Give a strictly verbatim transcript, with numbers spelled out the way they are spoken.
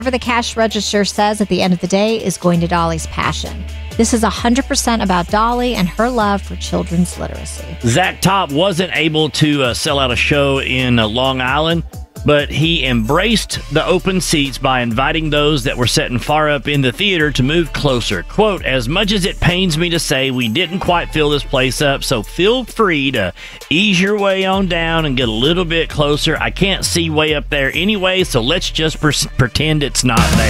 Whatever the cash register says at the end of the day is going to Dolly's passion. This is one hundred percent about Dolly and her love for children's literacy. Zach Top wasn't able to uh, sell out a show in uh, Long Island, but he embraced the open seats by inviting those that were sitting far up in the theater to move closer. Quote, as much as it pains me to say, we didn't quite fill this place up, so feel free to ease your way on down and get a little bit closer. I can't see way up there anyway, so let's just pre- pretend it's not there.